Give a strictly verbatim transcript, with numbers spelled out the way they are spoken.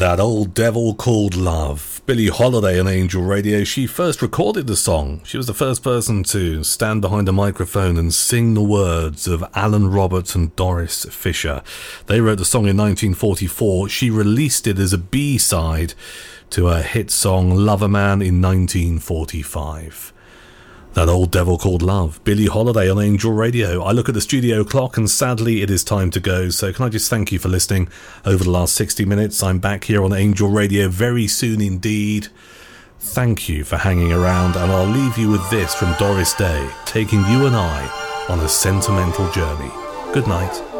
That Old Devil Called Love. Billie Holiday on Angel Radio. She first recorded the song. She was the first person to stand behind a microphone and sing the words of Alan Roberts and Doris Fisher. They wrote the song in nineteen forty-four. She released it as a B-side to her hit song Loverman in nineteen forty-five. That Old Devil Called Love. Billie Holiday on Angel Radio. I look at the studio clock and sadly it is time to go. So can I just thank you for listening over the last sixty minutes. I'm back here on Angel Radio very soon indeed. Thank you for hanging around, and I'll leave you with this from Doris Day, taking you and I on a sentimental journey. Good night.